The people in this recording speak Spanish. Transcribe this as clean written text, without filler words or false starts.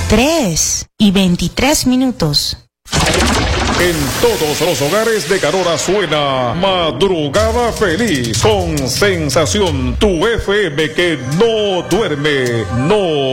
3:23. En todos los hogares de Carora suena Madrugada Feliz con Sensación, tu FM que no duerme, no